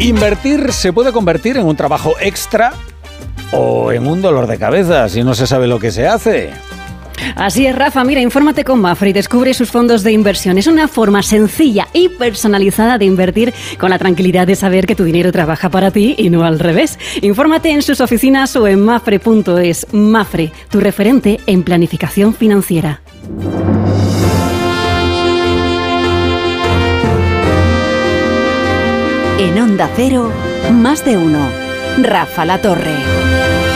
Invertir se puede convertir en un trabajo extra o en un dolor de cabeza si no se sabe lo que se hace. Así es, Rafa. Mira, infórmate con Mapfre y descubre sus fondos de inversión. Es una forma sencilla y personalizada de invertir con la tranquilidad de saber que tu dinero trabaja para ti y no al revés. Infórmate en sus oficinas o en mapfre.es. Mapfre, tu referente en planificación financiera. En Onda Cero, más de uno. Rafa La Torre.